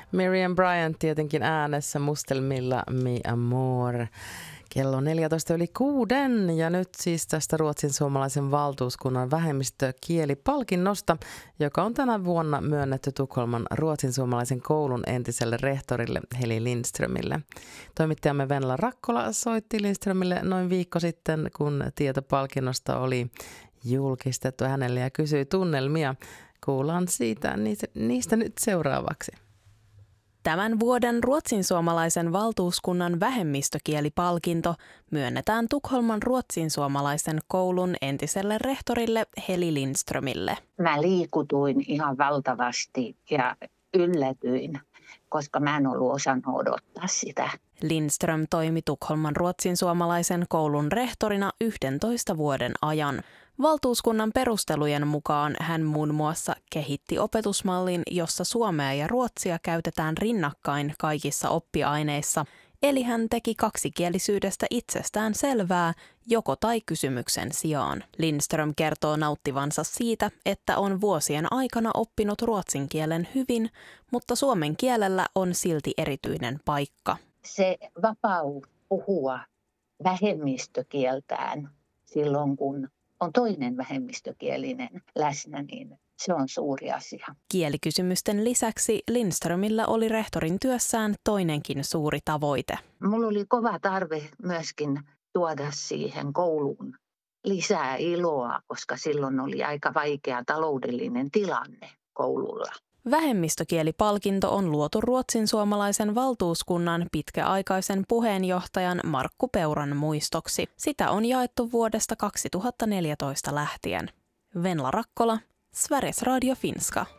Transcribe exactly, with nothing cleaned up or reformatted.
Miriam Bryant tietenkin äänessä Mustelmilla Mi Amor. Kello neljätoista yli kuuden ja nyt siis tästä Ruotsin suomalaisen valtuuskunnan vähemmistökielipalkinnosta, joka on tänä vuonna myönnetty Tukholman Ruotsin suomalaisen koulun entiselle rehtorille Heli Lindströmille. Toimittajamme Venla Rakkola soitti Lindströmille noin viikko sitten, kun tieto palkinnosta oli julkistettu hänelle ja kysyi tunnelmia. Kuullaan siitä, niistä nyt seuraavaksi. Tämän vuoden Ruotsin suomalaisen valtuuskunnan vähemmistökielipalkinto myönnetään Tukholman Ruotsin suomalaisen koulun entiselle rehtorille Heli Lindströmille. Mä liikutuin ihan valtavasti ja yllätyin, koska mä en ollut osannut odottaa sitä. Lindström toimi Tukholman Ruotsin suomalaisen koulun rehtorina yhdentoista vuoden ajan. Valtuuskunnan perustelujen mukaan hän muun muassa kehitti opetusmallin, jossa suomea ja ruotsia käytetään rinnakkain kaikissa oppiaineissa, eli hän teki kaksikielisyydestä itsestään selvää joko tai kysymyksen sijaan. Lindström kertoo nauttivansa siitä, että on vuosien aikana oppinut ruotsin kielen hyvin, mutta suomen kielellä on silti erityinen paikka. Se vapaus puhua vähemmistökieltään silloin, kun on toinen vähemmistökielinen läsnä, niin se on suuri asia. Kielikysymysten lisäksi Lindströmillä oli rehtorin työssään toinenkin suuri tavoite. Mulla oli kova tarve myöskin tuoda siihen kouluun lisää iloa, koska silloin oli aika vaikea taloudellinen tilanne koululla. Vähemmistökielipalkinto on luotu Ruotsin suomalaisen valtuuskunnan pitkäaikaisen puheenjohtajan Markku Peuran muistoksi. Sitä on jaettu vuodesta kaksituhattaneljätoista lähtien. Venla Rakkola, Sveriges Radio Finska.